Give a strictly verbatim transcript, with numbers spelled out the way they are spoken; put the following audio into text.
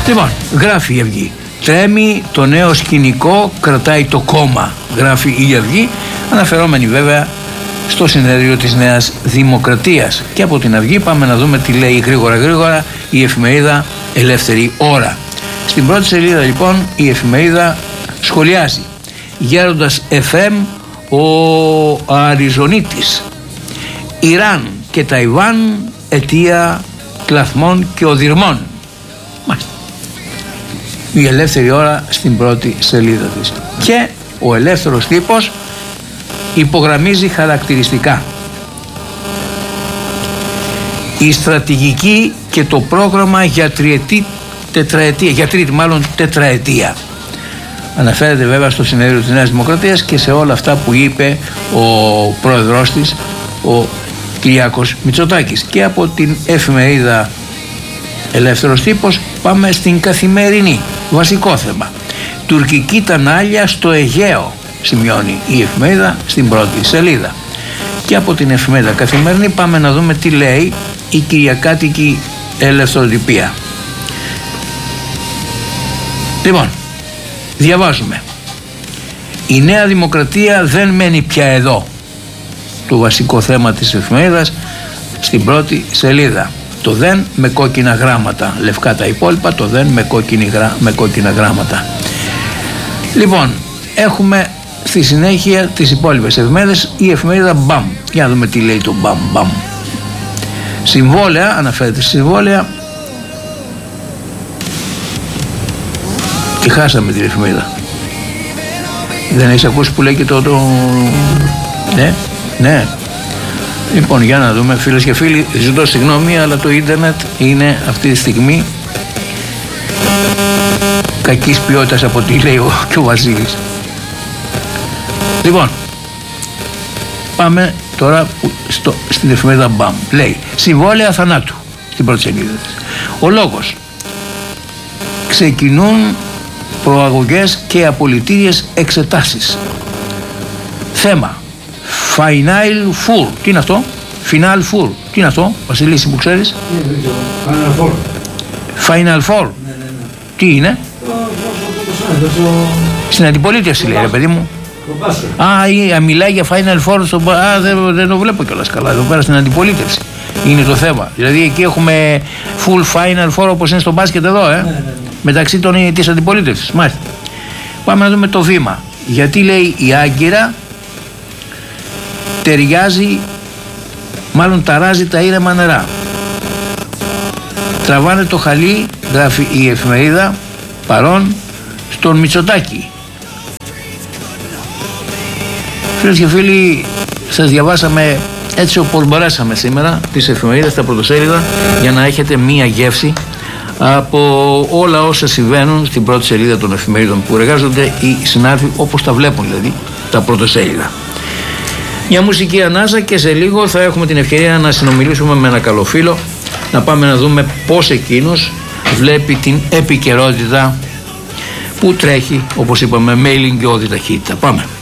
Λοιπόν, γράφει η Αυγή. Τρέμει το νέο σκηνικό, κρατάει το κόμμα, γράφει η Αυγή, αναφερόμενη βέβαια στο συνέδριο της Νέας Δημοκρατίας. Και από την Αυγή πάμε να δούμε τι λέει γρήγορα γρήγορα η εφημερίδα Ελεύθερη Ώρα. Στην πρώτη σελίδα λοιπόν η εφημερίδα σχολιάζει: Γέροντας εφ εμ ο Αριζονίτης, Ιράν και Ταϊβάν αιτία κλαθμών και οδυρμών. Μάλιστα. Η Ελεύθερη Ώρα στην πρώτη σελίδα της. Και ο ελεύθερος τύπος υπογραμμίζει χαρακτηριστικά: η στρατηγική και το πρόγραμμα για τριετή τετραετία, για τρίτη μάλλον τετραετία. Αναφέρεται βέβαια στο συνέδριο της Νέας Δημοκρατίας και σε όλα αυτά που είπε ο πρόεδρος της, ο Κυριάκος Μητσοτάκης. Και από την εφημερίδα Ελεύθερος Τύπος πάμε στην Καθημερινή. Βασικό θέμα: τουρκική τανάλια στο Αιγαίο, σημειώνει η εφημερίδα στην πρώτη σελίδα. Και από την εφημερίδα Καθημερινή πάμε να δούμε τι λέει η κυριακάτικη ελευθεροτυπία. Λοιπόν, διαβάζουμε: η Νέα Δημοκρατία δεν μένει πια εδώ. Το βασικό θέμα της εφημερίδας στην πρώτη σελίδα. Το δεν με κόκκινα γράμματα, λευκά τα υπόλοιπα, το δεν με, γρα... με κόκκινα γράμματα. Λοιπόν, έχουμε στη συνέχεια τις υπόλοιπες εφημερίδες. Η εφημερίδα Μπαμ, για να δούμε τι λέει το Μπαμ Μπαμ. Συμβόλαια, αναφέρεται στη συμβόλαια. Και χάσαμε την εφημερίδα. Δεν έχεις ακούσει που λέει και το, το... Ναι, ναι. Λοιπόν, για να δούμε, φίλες και φίλοι, ζητώ συγγνώμη, αλλά το ίντερνετ είναι αυτή τη στιγμή κακής ποιότητας από ό,τι λέει ο, και ο Βασίλης. Λοιπόν, πάμε τώρα στο, στην εφημερίδα Μπαμ. Λέει: συμβόλαια θανάτου, στην πρώτη σελίδα της. Ο λόγος: ξεκινούν προαγωγές και απολυτήριες εξετάσεις. Θέμα: Final Four. Τι είναι αυτό? Final Four. Τι είναι αυτό, Βασιλίση, που ξέρεις? Final Four. Final Four. Ναι, ναι, ναι. Τι είναι? Στην αντιπολίτευση λέει, ρε παιδί μου. Α, ή, μιλάει για Final Four στο... Α, δεν, δεν το βλέπω κιόλας καλά. Εδώ πέρα στην αντιπολίτευση είναι το θέμα. Δηλαδή εκεί έχουμε full Final Four όπως είναι στο μπάσκετ εδώ, ε. Ναι, ναι, ναι. Μεταξύ των, της αντιπολίτευσης. Μάλιστα. Πάμε να δούμε το βήμα. Γιατί λέει η Άγκυρα ταιριάζει, μάλλον ταράζει τα ήρεμα νερά. Τραβάνε το χαλί, γράφει η εφημερίδα, παρόν στον Μητσοτάκη. Φίλες και φίλοι, σας διαβάσαμε έτσι όπως μπορέσαμε σήμερα τις εφημερίδες στα πρωτοσέλιδα, για να έχετε μία γεύση από όλα όσα συμβαίνουν στην πρώτη σελίδα των εφημερίδων που εργάζονται οι συνάδελφοι, όπως τα βλέπουν δηλαδή τα πρωτοσέλιδα. Μια μουσική ανάσα και σε λίγο θα έχουμε την ευκαιρία να συνομιλήσουμε με ένα καλό φίλο, να πάμε να δούμε πώς εκείνος βλέπει την επικαιρότητα που τρέχει, όπως είπαμε, με ηλικιώδη ταχύτητα. Πάμε.